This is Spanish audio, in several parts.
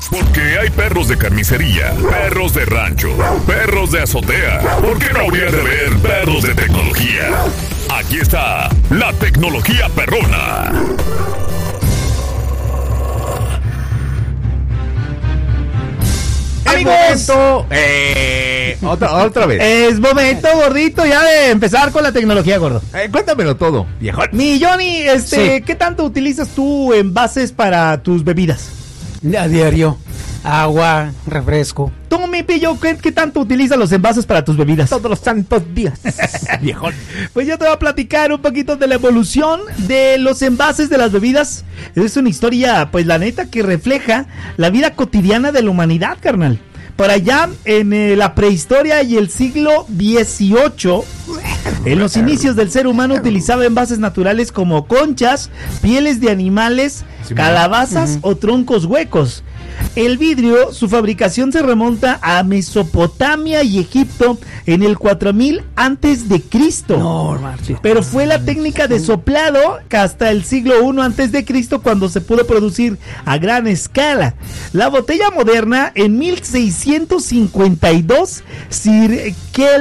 Porque hay perros de carnicería, perros de rancho, perros de azotea. ¿Por qué no habría de haber perros de tecnología? Aquí está la tecnología perrona. Amigos, otra vez. es momento, gordito, ya de empezar con la tecnología, gordo. Cuéntamelo todo, viejón. Mi Johnny, Sí. ¿qué tanto utilizas tú envases para tus bebidas? A diario. Agua, refresco. Tú, mi pillo, ¿qué tanto utilizas los envases para tus bebidas? Todos los santos días. Viejón. Pues yo te voy a platicar un poquito de la evolución de los envases de las bebidas. Es una historia, pues la neta, que refleja la vida cotidiana de la humanidad, carnal. Por allá en la prehistoria y el siglo XVIII, en los inicios del ser humano utilizaba envases naturales como conchas, pieles de animales, calabazas o troncos huecos. El vidrio, su fabricación se remonta a Mesopotamia y Egipto en el 4000 antes de Cristo. No, Marcio. Pero fue la técnica de soplado que hasta el siglo I antes de Cristo cuando se pudo producir a gran escala. La botella moderna en 1652, Sir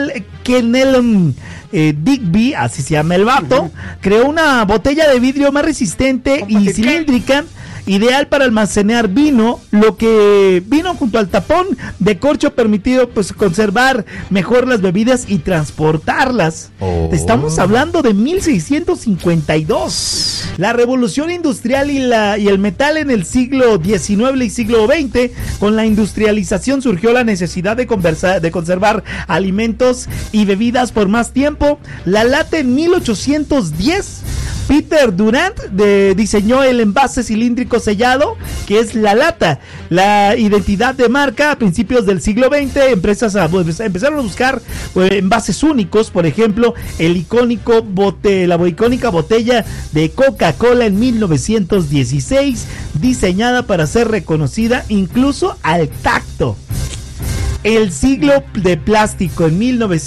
Kenelm Digby, así se llama el vato, creó una botella de vidrio más resistente y cilíndrica, ideal para almacenar vino, lo que vino junto al tapón de corcho permitido pues conservar mejor las bebidas y transportarlas. Estamos hablando de 1652. La revolución industrial y el metal en el siglo XIX y siglo XX, con la industrialización surgió la necesidad de conservar alimentos y bebidas por más tiempo. La lata en 1810, Peter Durant diseñó el envase cilíndrico sellado, que es la lata. La identidad de marca a principios del siglo XX, empresas empezaron a buscar envases únicos, por ejemplo, la icónica botella de Coca-Cola en 1916, diseñada para ser reconocida incluso al tacto. El siglo de plástico en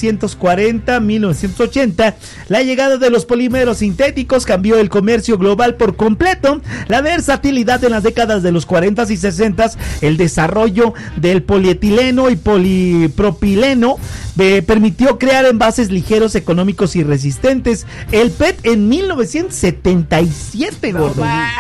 1940-1980, la llegada de los polímeros sintéticos cambió el comercio global por completo. La versatilidad en las décadas de los 40 y 60, el desarrollo del polietileno y polipropileno permitió crear envases ligeros, económicos y resistentes. El PET en 1977, gordo.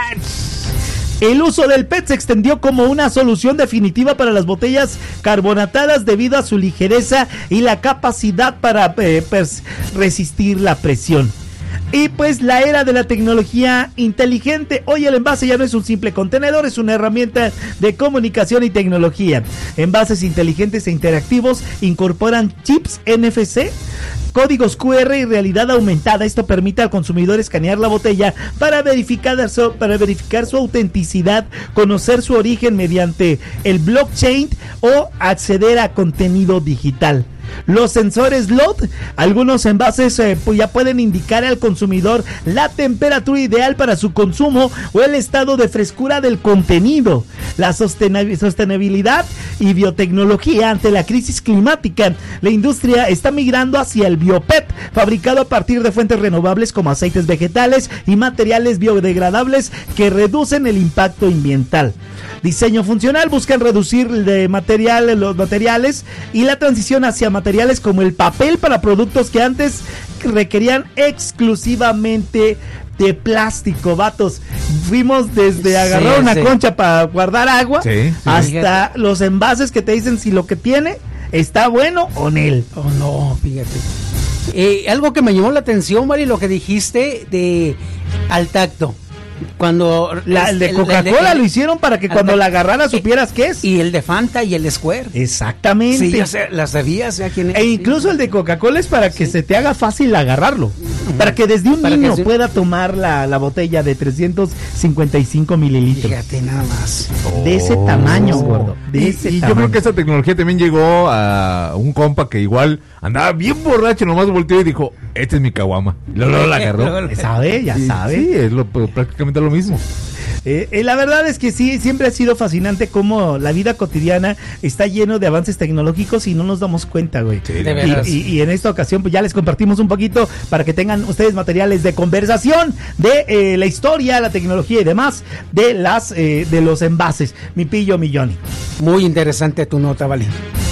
El uso del PET se extendió como una solución definitiva para las botellas carbonatadas debido a su ligereza y la capacidad para resistir la presión. Y pues la era de la tecnología inteligente. Hoy el envase ya no es un simple contenedor, es una herramienta de comunicación y tecnología. Envases inteligentes e interactivos incorporan chips NFC, códigos QR y realidad aumentada. Esto permite al consumidor escanear la botella para verificar su autenticidad, conocer su origen mediante el blockchain o acceder a contenido digital. Los sensores LOD, algunos envases ya pueden indicar al consumidor la temperatura ideal para su consumo o el estado de frescura del contenido. La sostenibilidad y biotecnología ante la crisis climática. La industria está migrando hacia el BioPET, fabricado a partir de fuentes renovables como aceites vegetales y materiales biodegradables que reducen el impacto ambiental. Diseño funcional, buscan reducir los materiales y la transición hacia materiales como el papel para productos que antes requerían exclusivamente de plástico, vatos. Fuimos desde agarrar una concha para guardar agua hasta los envases que te dicen si lo que tiene está bueno o no. Oh, no, fíjate. Algo que me llamó la atención, Mari, lo que dijiste de al tacto. Cuando el de Coca-Cola lo hicieron para que cuando la agarraras supieras qué es. Y el de Fanta y el de Square. Exactamente. Sí, ya sé, las sabías ya quién es. E incluso el de Coca-Cola es para que se te haga fácil agarrarlo. Para que desde un niño pueda tomar la botella de 355 mililitros. Fíjate nada más. De ese tamaño, gordo. De ese tamaño. Yo creo que esa tecnología también llegó a un compa que igual andaba bien borracho, nomás volteó y dijo, esta es mi caguama. Y luego la agarró. Ya sabe. Sí, es prácticamente lo mismo. La verdad es que sí, siempre ha sido fascinante cómo la vida cotidiana está lleno de avances tecnológicos y no nos damos cuenta, güey. Sí, de veras. Y en esta ocasión pues ya les compartimos un poquito para que tengan ustedes materiales de conversación de la historia, la tecnología y demás de los envases. Mi pillo, mi Johnny. Muy interesante tu nota, Vale.